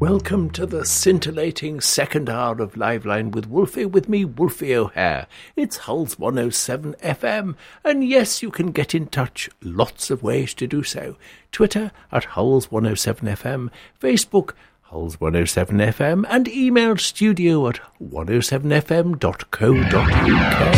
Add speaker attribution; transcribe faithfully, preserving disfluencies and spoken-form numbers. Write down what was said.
Speaker 1: Welcome to the scintillating second hour of Liveline with Wolfie, with me, Wolfie O'Hare. It's Hulls one oh seven F M, and yes, you can get in touch. Lots of ways to do so. Twitter at Hulls one oh seven F M, Facebook Hulls one oh seven F M, and email studio at one oh seven f m dot co dot u k.